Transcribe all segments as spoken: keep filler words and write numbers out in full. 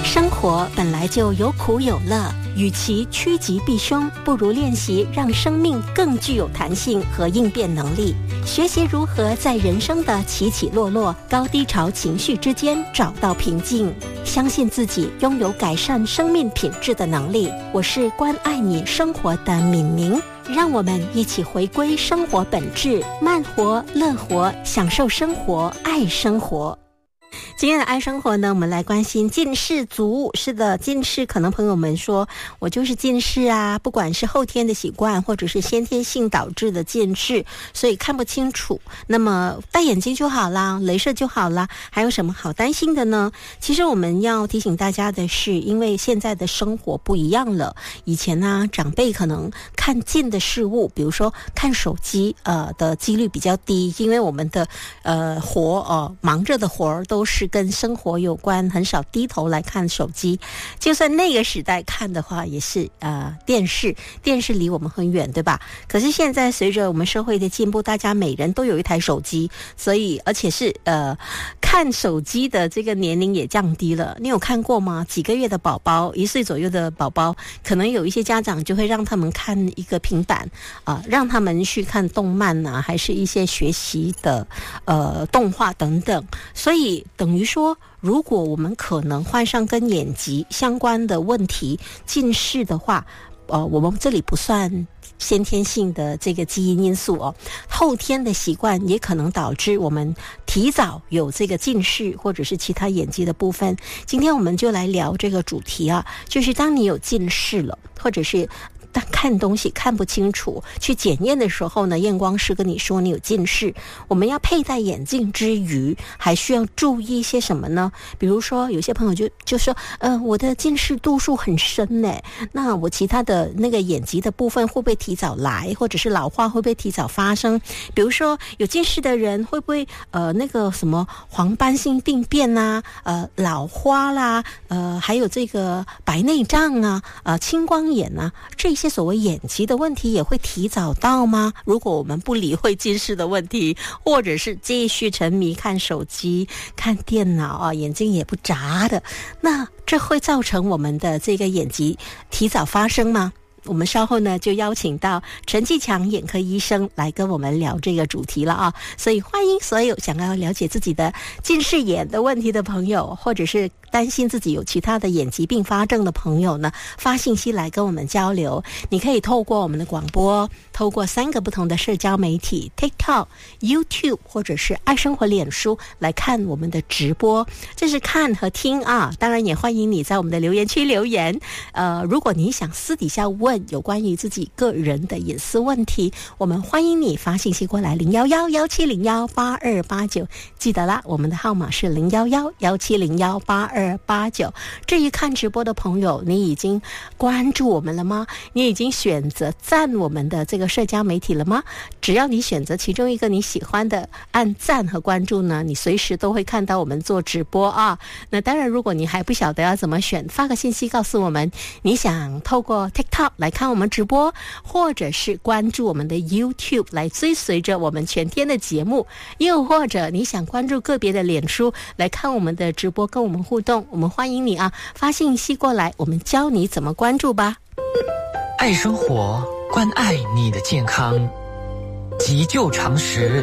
生活本来就有苦有乐，与其趋吉避凶，不如练习让生命更具有弹性和应变能力。学习如何在人生的起起落落、高低潮情绪之间找到平静，相信自己拥有改善生命品质的能力。我是关爱你生活的敏明，让我们一起回归生活本质，慢活、乐活，享受生活，爱生活。今天的爱生活呢，我们来关心近视族。是的，近视可能朋友们说我就是近视啊，不管是后天的习惯或者是先天性导致的近视，所以看不清楚。那么戴眼镜就好啦，雷射就好啦，还有什么好担心的呢？其实我们要提醒大家的是，因为现在的生活不一样了。以前呢，长辈可能看近的事物，比如说看手机呃的几率比较低，因为我们的呃活呃忙着的活儿都是跟生活有关，很少低头来看手机。就算那个时代看的话，也是呃电视，电视离我们很远，对吧？可是现在随着我们社会的进步，大家每人都有一台手机，所以而且是呃看手机的这个年龄也降低了。你有看过吗？几个月的宝宝，一岁左右的宝宝，可能有一些家长就会让他们看一个平板啊、呃，让他们去看动漫啊，还是一些学习的呃动画等等。所以等于说，如果我们可能患上跟眼疾相关的问题，近视的话，呃，我们这里不算先天性的这个基因因素哦，后天的习惯也可能导致我们提早有这个近视或者是其他眼疾的部分。今天我们就来聊这个主题啊，就是当你有近视了，或者是但看东西看不清楚，去检验的时候呢，验光师跟你说你有近视，我们要佩戴眼镜之余，还需要注意一些什么呢？比如说，有些朋友就就说，呃，我的近视度数很深呢，那我其他的那个眼疾的部分会不会提早来，或者是老化会不会提早发生？比如说，有近视的人会不会呃那个什么黄斑性病变啊，呃老花啦，呃还有这个白内障啊，呃青光眼啊，这些所谓眼疾的问题也会提早到吗？如果我们不理会近视的问题，或者是继续沉迷看手机、看电脑啊，眼睛也不眨的，那这会造成我们的这个眼疾提早发生吗？我们稍后呢就邀请到陈继强眼科医生来跟我们聊这个主题了啊，所以欢迎所有想要了解自己的近视眼的问题的朋友，或者是担心自己有其他的眼疾并发症的朋友呢，发信息来跟我们交流。你可以透过我们的广播，透过三个不同的社交媒体 TikTok、YouTube 或者是爱生活脸书来看我们的直播，这是看和听啊。当然也欢迎你在我们的留言区留言，呃，如果你想私底下问有关于自己个人的隐私问题，我们欢迎你发信息过来零一一一七零一八二八九，记得啦，我们的号码是零一一一七零一八二八九。至于看直播的朋友，你已经关注我们了吗？你已经选择赞我们的这个社交媒体了吗？只要你选择其中一个你喜欢的，按赞和关注呢，你随时都会看到我们做直播啊。那当然，如果你还不晓得要怎么选，发个信息告诉我们，你想透过 TikTok来看我们直播，或者是关注我们的 YouTube 来追随着我们全天的节目，又或者你想关注个别的脸书来看我们的直播，跟我们互动，我们欢迎你啊，发信息过来，我们教你怎么关注吧。 爱生活，关爱你的健康，急救常识。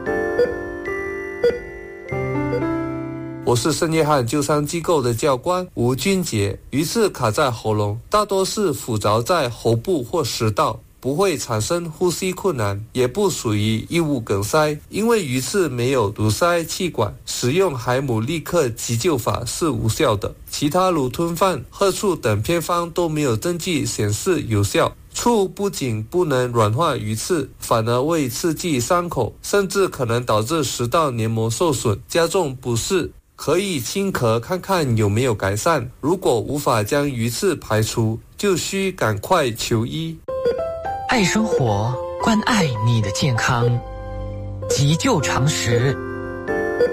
我是圣约翰救伤机构的教官吴俊杰。鱼刺卡在喉咙，大多是附着在喉部或食道，不会产生呼吸困难，也不属于异物梗塞。因为鱼刺没有堵塞气管，使用海姆立克急救法是无效的。其他如吞饭、喝醋等偏方都没有证据显示有效。醋不仅不能软化鱼刺，反而会刺激伤口，甚至可能导致食道黏膜受损，加重不适。可以轻咳看看有没有改善，如果无法将鱼刺排除，就需赶快求医。 爱生活，关爱你的健康，急救常识。